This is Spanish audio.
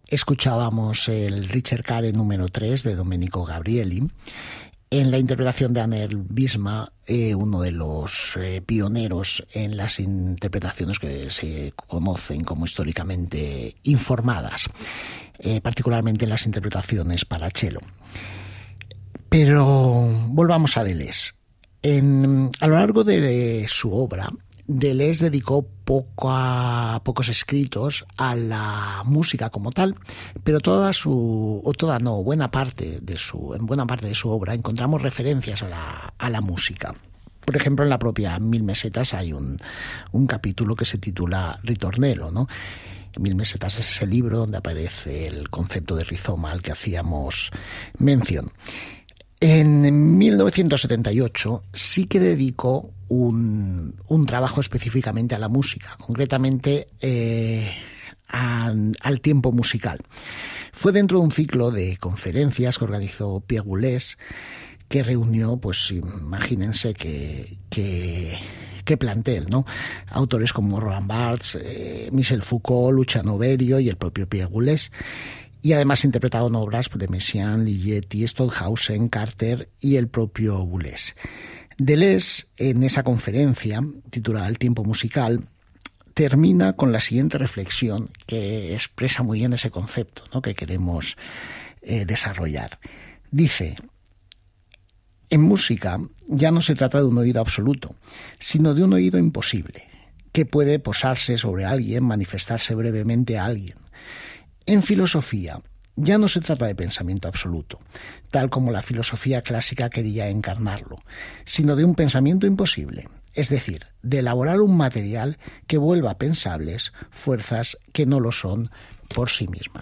escuchábamos el Ricercare número 3 de Domenico Gabrieli, en la interpretación de Anel Bisma, uno de los pioneros en las interpretaciones que se conocen como históricamente informadas, particularmente en las interpretaciones para cello. Pero volvamos a Deleuze. A lo largo de su obra, Deleuze dedicó pocos escritos a la música como tal, pero en buena parte de su obra encontramos referencias a la música. Por ejemplo, en la propia Mil Mesetas hay un capítulo que se titula Ritornello, ¿no? Mil Mesetas es ese libro donde aparece el concepto de rizoma al que hacíamos mención. En 1978 sí que dedicó un trabajo específicamente a la música, concretamente al tiempo musical. Fue dentro de un ciclo de conferencias que organizó Pierre Boulez, que reunió, pues imagínense qué plantel, ¿no? Autores como Roland Barthes, Michel Foucault, Luciano Berio y el propio Pierre Boulez. Y además interpretaron obras de Messiaen, Ligeti, Stockhausen, Carter y el propio Boulez. Deleuze, en esa conferencia titulada El tiempo musical, termina con la siguiente reflexión que expresa muy bien ese concepto, ¿no?, que queremos desarrollar. Dice: en música ya no se trata de un oído absoluto, sino de un oído imposible, que puede posarse sobre alguien, manifestarse brevemente a alguien. En filosofía ya no se trata de pensamiento absoluto, tal como la filosofía clásica quería encarnarlo, sino de un pensamiento imposible, es decir, de elaborar un material que vuelva pensables fuerzas que no lo son por sí mismas.